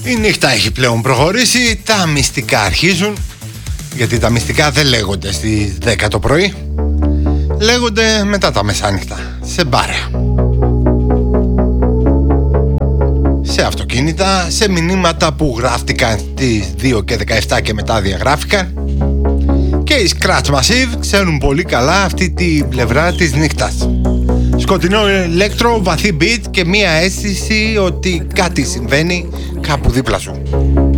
Η νύχτα έχει πλέον προχωρήσει, τα μυστικά αρχίζουν, γιατί τα μυστικά δεν λέγονται στις 10 το πρωί, λέγονται μετά τα μεσάνυχτα, σε μπάρα, σε αυτοκίνητα, σε μηνύματα που γράφτηκαν στις 2 και 17 και μετά διαγράφηκαν. Και οι Scratch Massive ξέρουν πολύ καλά αυτή τη πλευρά της νύχτας. Σκοτεινό ηλέκτρο, βαθύ beat και μία αίσθηση ότι κάτι συμβαίνει κάπου δίπλα σου.